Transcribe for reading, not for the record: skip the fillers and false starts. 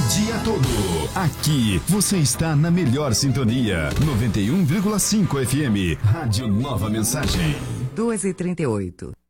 dia todo. Aqui você está na melhor sintonia. 91,5 FM. Rádio Nova Mensagem. 2h38.